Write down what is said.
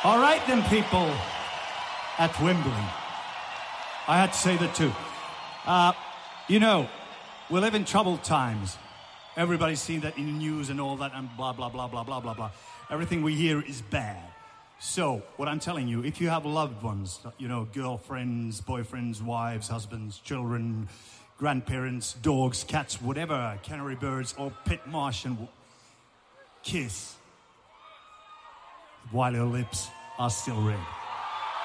All right, then, people at Wembley. I had to say that too. You know, we live in troubled times. Everybody's seen that in the news and all that and blah, blah, blah, blah, blah, blah, blah. Everything we hear is bad. So, what I'm telling you, if you have loved ones, you know, girlfriends, boyfriends, wives, husbands, children, grandparents, dogs, cats, whatever, canary birds, or pet Martian, kiss while your lips are still red.